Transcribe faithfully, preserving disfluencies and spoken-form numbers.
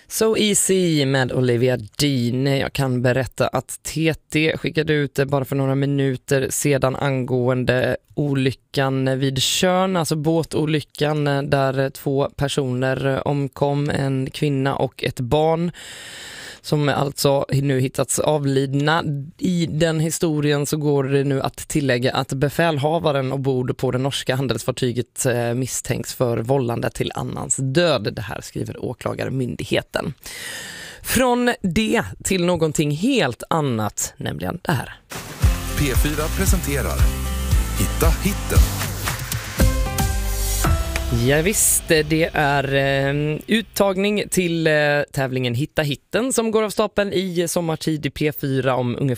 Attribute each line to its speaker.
Speaker 1: So Easy med Olivia Dean. Jag kan berätta att T T skickade ut det bara för några minuter sedan angående olyckan vid Tjörn, alltså båtolyckan där två personer omkom, en kvinna och ett barn, som alltså nu hittats avlidna. I den historien så går det nu att tillägga att befälhavaren ombord på det norska handelsfartyget misstänks för vållande till annans död. Det här skriver åklagarmyndigheten. Från det till någonting helt annat, nämligen det här.
Speaker 2: P fyra presenterar Hitta hitten.
Speaker 1: Ja visst, det är eh, uttagning till eh, tävlingen Hitta hitten som går av stapeln i sommartid i P fyra om ungefär